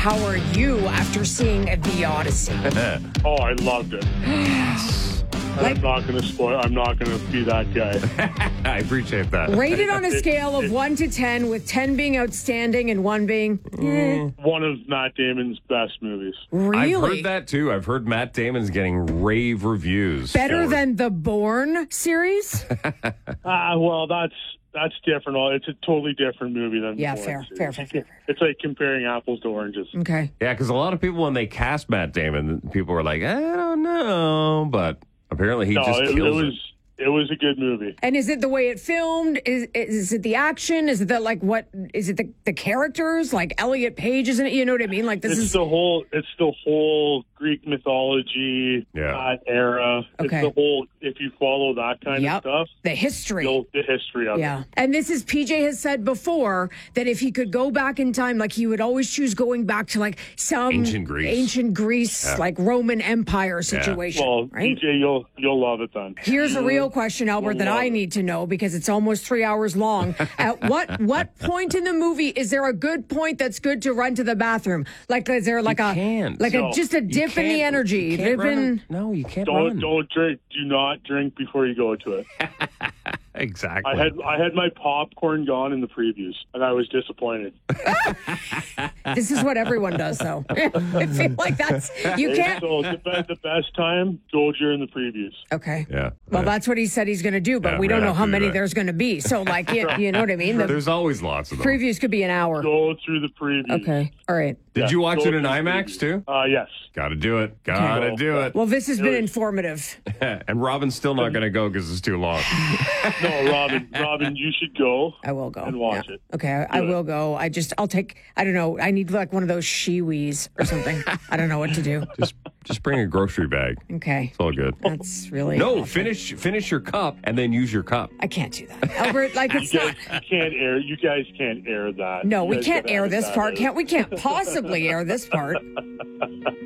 how are you after seeing The Odyssey? Oh, I loved it. I'm not going to spoil. I'm not going to be that guy. I appreciate that. Rated on a scale of 1 to 10, with 10 being outstanding and 1 being One of Matt Damon's best movies. really I've heard that too. I've heard Matt Damon's getting rave reviews. better for- than the Bourne series. Well, that's different. It's a totally different movie than. Yeah, the fair, Bourne fair. series. It's like comparing apples to oranges. Okay. Yeah, because a lot of people, when they cast Matt Damon, people were like, I don't know, but apparently he just kills it. It was a good movie. And is it the way it filmed? Is it the action? Is it the is it the characters? Like Elliot Page, isn't it? You know what I mean? Like It's the whole Greek mythology, that era. Okay. It's the whole, if you follow that kind of stuff, the history. the history of it. And this is, PJ has said before that if he could go back in time, like he would always choose going back to like some Ancient Greece. like Roman Empire situation. Well, right? PJ, you'll love it then. Here's a real question, Albert, that I need to know because it's almost 3 hours long. At what point in the movie is there a good point that's good to run to the bathroom? Like, is there like just a dip in the energy? No, you can't Don't drink. Do not drink before you go to it. Exactly. I had my popcorn gone in the previews, and I was disappointed. This is what everyone does, though. I feel like that's you can't. So the best time, go during the previews. Okay. Yeah. Well, that's what he said he's going to do, but Yeah, we we're don't gonna know have how to do many that. there's going to be. So, like, you know what I mean? The There's always lots of them. previews could be an hour. Go through the previews. Okay. All right. Did you watch go it in through the IMAX too? Yes. Got to do it. Got to do it. Well, this has been informative. And Robin's still not going to go because it's too long. No, Robin, you should go. I will go and watch it. Okay, I will go. I'll take. I don't know. I need like one of those Shewees or something. I don't know what to do. Just bring a grocery bag. Okay. It's all good. That's really No, awful. finish your cup and then use your cup. I can't do that, Albert. Like it's not. You guys can't air that. No, You we guys can't gotta air edit this that part. out. We can't possibly air this part.